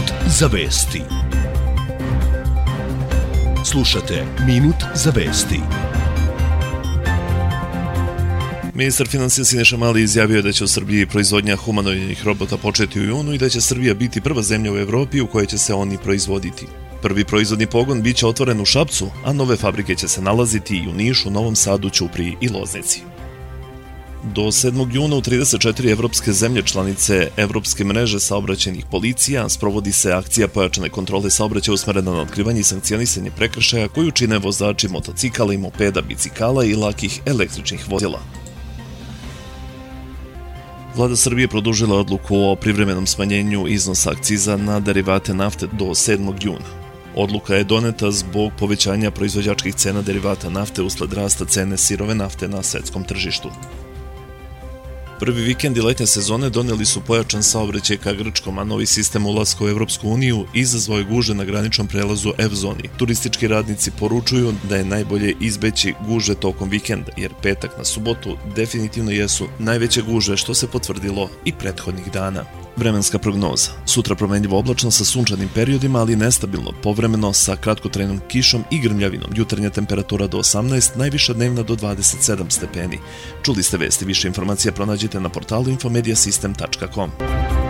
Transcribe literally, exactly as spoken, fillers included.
za vesti. Slušate Minut za vesti. Ministar finansija Siniša Mali izjavio je da će u Srbiji proizvodnja humanoidnih robota početi u junu i da će Srbija biti prva zemlja u Evropi u kojoj će se oni proizvoditi. Prvi proizvodni pogon biće otvoren u Šapcu, a nove fabrike će se nalaziti i u Nišu, Novom Sadu, Ćupriji i Loznici. Do sedmog juna u trideset četiri evropske zemlje članice Evropske mreže saobraćajnih policija sprovodi se akcija pojačane kontrole saobraćaja usmerena na otkrivanje i sankcionisanje prekršaja koju čine vozači motocikala i mopeda, bicikala i lakih električnih vozila. Vlada Srbije produžila odluku o privremenom smanjenju iznosa akciza na derivate nafte do sedmog juna. Odluka je doneta zbog povećanja proizvođačkih cena derivata nafte usled rasta cene sirove nafte na svetskom tržištu. Prvi vikendi letnje sezone doneli su pojačan saobraćaj ka Grčkom, a novi sistem ulaska u Evropsku uniju izazvao je gužve na graničnom prelazu F-zoni. Turistički radnici poručuju da je najbolje izbeći gužve tokom vikenda, jer petak na subotu definitivno jesu najveće gužve što se potvrdilo i prethodnih dana. Vremenska prognoza. Sutra promenljivo oblačno sa sunčanim periodima, ali nestabilno, povremeno sa kratkotrajnom kišom i grmljavinom. Jutarnja temperatura do osamnaest, najviša dnevna do dvadeset sedam stepeni. Čuli ste vesti, više informacija pronađite na portalu infomediasystem tačka com.